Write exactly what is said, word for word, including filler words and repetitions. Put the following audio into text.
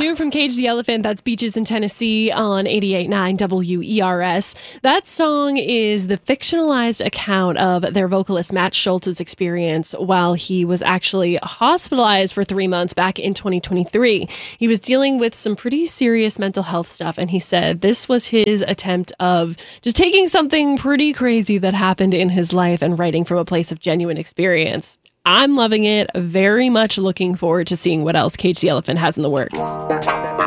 new from Cage the Elephant. That's Beaches in Tennessee on eighty-eight point nine W E R S. That song is the fictionalized account of their vocalist Matt Schultz's experience while he was actually hospitalized for three months back in twenty twenty-three. He was dealing with some pretty serious mental health stuff, and he said this was his attempt of just taking something pretty crazy that happened in his life and writing from a place of genuine experience. I'm loving it. Very much looking forward to seeing what else Cage the Elephant has in the works.